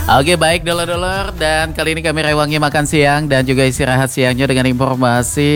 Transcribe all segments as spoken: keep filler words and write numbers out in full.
Oke, baik dulur-dulur, dan kali ini kami rewangi makan siang dan juga istirahat siangnya dengan informasi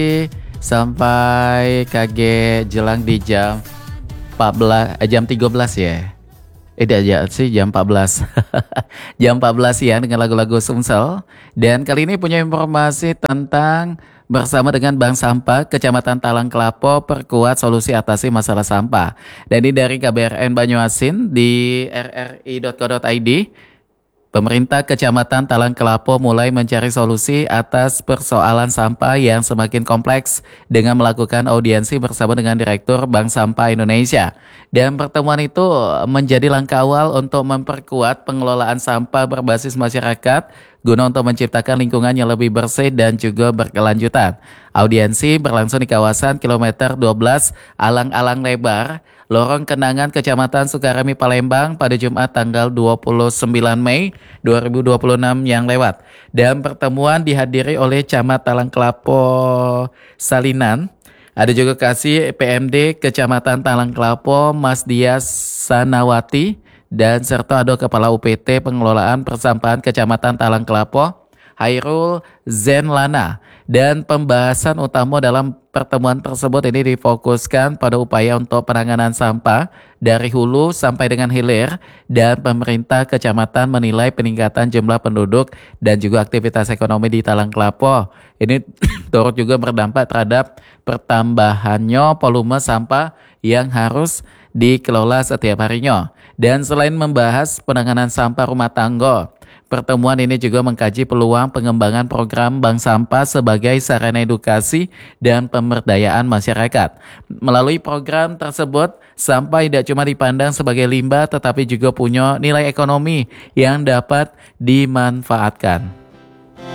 sampai kaget jelang di jam empat belas eh, jam tiga belas ya. Eh aja sih jam empat belas. Jam empat belas siang dengan lagu-lagu Sumsel. Dan kali ini punya informasi tentang bersama dengan Bank Sampah Kecamatan Talang Kelapo perkuat solusi atasi masalah sampah. Dan ini dari K B R N Banyuasin di r r i dot co dot i d. Pemerintah Kecamatan Talang Kelapo mulai mencari solusi atas persoalan sampah yang semakin kompleks dengan melakukan audiensi bersama dengan Direktur Bank Sampah Indonesia. Dan pertemuan itu menjadi langkah awal untuk memperkuat pengelolaan sampah berbasis masyarakat guna untuk menciptakan lingkungan yang lebih bersih dan juga berkelanjutan. Audiensi berlangsung di kawasan kilometer dua belas Alang-Alang Lebar, Lorong Kenangan, Kecamatan Sukarami, Palembang pada Jumat tanggal dua puluh sembilan Mei dua ribu dua puluh enam yang lewat. Dan pertemuan dihadiri oleh Camat Talang Kelapo Salinan. Ada juga Kasih P M D Kecamatan Talang Kelapo Mas Dias Sanawati dan serta ada Kepala U P T Pengelolaan Persampahan Kecamatan Talang Kelapo Hairul Zenlana. Dan pembahasan utama dalam pertemuan tersebut ini difokuskan pada upaya untuk penanganan sampah dari hulu sampai dengan hilir, dan pemerintah kecamatan menilai peningkatan jumlah penduduk dan juga aktivitas ekonomi di Talang Kelapo ini turut juga berdampak terhadap pertambahannya volume sampah yang harus dikelola setiap harinya. Dan selain membahas penanganan sampah rumah tangga, pertemuan ini juga mengkaji peluang pengembangan program bank sampah sebagai sarana edukasi dan pemberdayaan masyarakat. Melalui program tersebut, sampah tidak cuma dipandang sebagai limbah tetapi juga punya nilai ekonomi yang dapat dimanfaatkan.